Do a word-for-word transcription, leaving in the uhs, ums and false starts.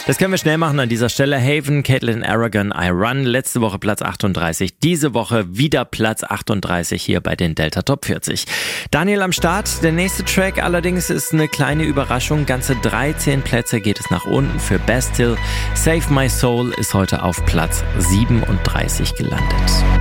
Das können wir schnell machen an dieser Stelle. Haven, Caitlin Aragon, I Run. Letzte Woche Platz achtunddreißig. Diese Woche wieder Platz achtunddreißig hier bei den Delta Top vierzig. Daniel am Start. Der nächste Track allerdings ist eine kleine Überraschung. Ganze dreizehn Plätze geht es nach unten für Bastille. Save My Soul ist heute auf Platz siebenunddreißig gelandet.